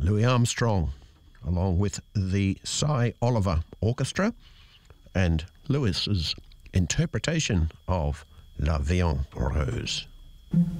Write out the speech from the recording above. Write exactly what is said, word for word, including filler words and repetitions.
Louis Armstrong, along with the Cy Oliver Orchestra, and Louis's interpretation of La Vie en Rose.